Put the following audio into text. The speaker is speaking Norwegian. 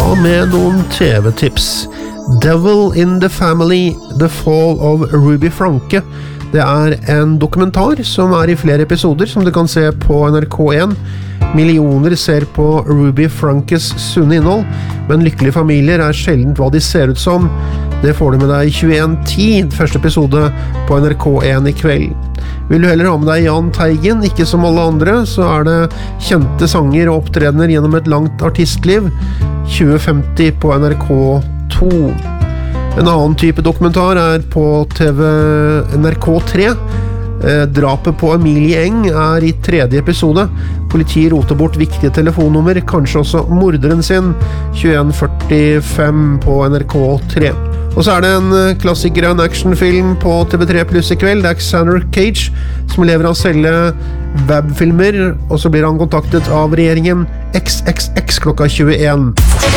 med noen TV-tips. Devil in the Family, The Fall of Ruby Franke. Det en dokumentar som i flere episoder, som du kan se på NRK1. Millioner ser på Ruby Frankes sunne innhold, men lykkelige familier sjeldent hva de ser ut som. Det får du med deg i 21.10, første episode på NRK1 i kveld. Vil du heller ha med deg Jahn Teigen, ikke som alle andre, så det kjente sanger og opptredener gjennom et langt artistliv, 2050 på NRK2. En annen type dokumentar på TV NRK3. Drapet på Emilie Eng i tredje episode. Politiet roter bort viktige telefonnummer, kanskje også morderen sin, 21.45 på NRK3. Og så det en klassiker, en actionfilm på TV3 Plus i kveld. Det Xander Cage, som lever av å selge webfilmer, og så blir han kontaktet av regjeringen XXX klokka 21.